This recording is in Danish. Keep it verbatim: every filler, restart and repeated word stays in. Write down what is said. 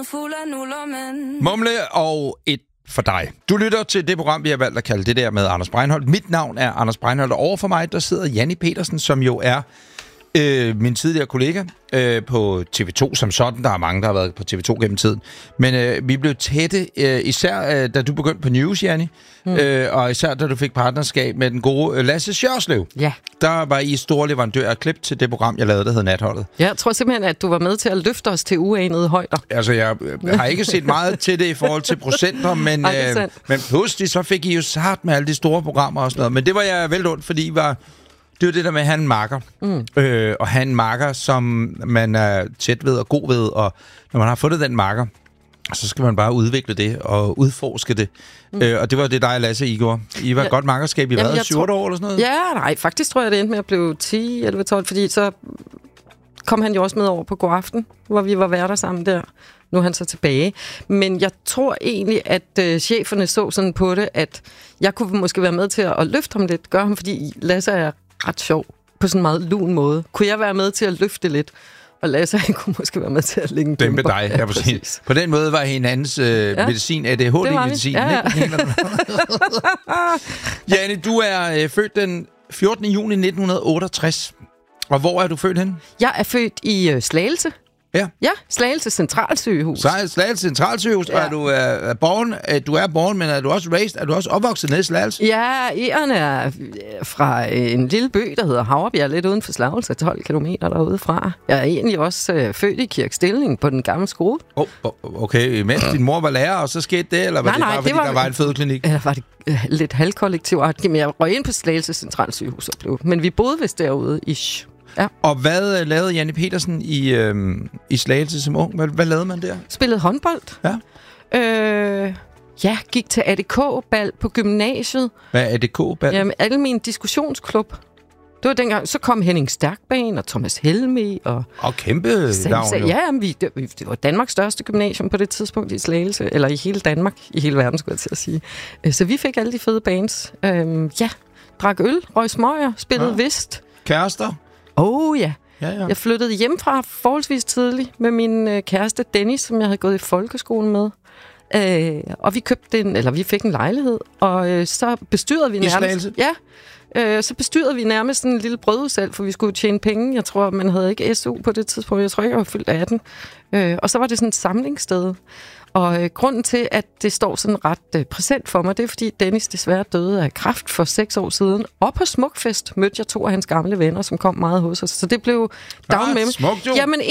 Fuld af nuller, men... Mumle og et for dig. Du lytter til det program, vi har valgt at kalde det der med Anders Breinholt. Mit navn er Anders Breinholt, og over for mig, der sidder Janni Petersen, som jo er øh, min tidligere kollega øh, på T V to som sådan. Der er mange, der har været på T V to gennem tiden. Men øh, vi blev tætte, øh, især øh, da du begyndte på News, Janni, mm. øh, og især da du fik partnerskab med den gode øh, Lasse Sjørslev. Ja. Der var I store leverandør af klip til det program, jeg lavede, der hed Natholdet. Ja, jeg tror simpelthen, at du var med til at løfte os til uanede højder. Altså, jeg har ikke set meget til det i forhold til procenter, men, Ej, øh, men pludselig så fik I jo sart med alle de store programmer og sådan noget. Men det var jeg vel ondt, fordi I var, det var det der med at have en makker. Mm. Øh, og have en makker, som man er tæt ved og god ved. Og når man har fundet den makker, så skal man bare udvikle det og udforske det. Mm. Øh, og det var det, dig og Lasse, I gjorde. I var ja. godt makkerskab. I var syv otte år eller sådan noget? Ja, nej, faktisk tror jeg, det endte med at blive ti elleve tolv, fordi så kom han jo også med over på God Aften, hvor vi var værter sammen der. Nu er han så tilbage. Men jeg tror egentlig, at øh, cheferne så sådan på det, at jeg kunne måske være med til at, at løfte ham lidt, gøre ham, fordi Lasse er ret sjov på sådan en meget lun måde. Kunne jeg være med til at løfte lidt? Og Lasse, han kunne måske være med til at lægge en dæmpe dig, ja, præcis. På den måde var hinandens øh, ja. medicin, A D H D-medicin. Ja, ja. Janni, du er øh, født den fjortende juni nitten otteogtres. Og hvor er du født henne? Jeg er født i øh, Slagelse. Ja. Ja, Slagelse Centralsygehus. Slagelse Centralsygehus, ja. Og er du er born, du er born, men er du også raised, er du også opvokset nede i Slagelse? Ja, Eren er fra en lille by, der hedder Havrebjerg, lidt uden for Slagelse, tolv kilometer derude fra. Jeg er egentlig også øh, født i Kirkstilling på den gamle skole. Oh, okay, mens din mor var lærer, og så skete det, eller var nej, det bare, nej, fordi det var, der var en fødeklinik? Eller var det øh, lidt halvkollektiv? Men jeg røg ind på Slagelse Centralsygehus og blev. Men vi boede vist derude, ish. Ja. Og hvad lavede Janni Petersen i, øh, i Slagelse som ung? Hvad, hvad lavede man der? Spillede håndbold. Ja. Øh, ja, gik til A D K-bal på gymnasiet. Hvad er A D K-bal? Jamen, alle min diskussionsklub. Det var dengang, så kom Henning Stærkban og Thomas Helmi og... Og kæmpe navn, jo. Ja, vi, det, det var Danmarks største gymnasium på det tidspunkt i Slagelse, eller i hele Danmark, i hele verden, skulle jeg til at sige. Så vi fik alle de fede bands. Øhm, ja, drak øl, røg smøger, spillede ja. vist. Kærester? Oh ja. Ja, ja. Jeg flyttede hjemmefra forholdsvis tidligt med min øh, kæreste Dennis, som jeg havde gået i folkeskolen med. Øh, og vi købte en, eller vi fik en lejlighed, og øh, så bestyrede vi nærmest... I Slagelse? Ja. Øh, så bestyrede vi nærmest en lille brødudsalg, for vi skulle tjene penge. Jeg tror, man havde ikke S U på det tidspunkt. Jeg tror ikke, jeg var fyldt atten. Øh, og så var det sådan et samlingssted. Og øh, grunden til, at det står sådan ret øh, præsent for mig, det er, fordi Dennis desværre døde af kræft for seks år siden. Og på Smukfest mødte jeg to af hans gamle venner, som kom meget hos os. Så det blev down med smukt jo. Jamen